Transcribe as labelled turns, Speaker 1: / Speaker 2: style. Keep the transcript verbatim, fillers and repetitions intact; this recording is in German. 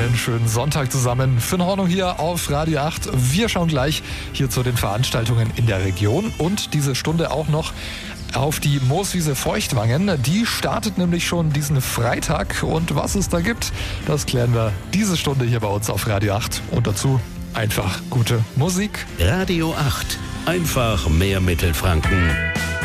Speaker 1: Einen schönen Sonntag zusammen. Finn Hornung hier auf Radio acht. Wir schauen gleich hier zu den Veranstaltungen in der Region und diese Stunde auch noch auf die Mooswiese Feuchtwangen. Die startet nämlich schon diesen Freitag und was es da gibt, das klären wir diese Stunde hier bei uns auf Radio acht. Und dazu einfach gute Musik.
Speaker 2: Radio acht. Einfach mehr Mittelfranken.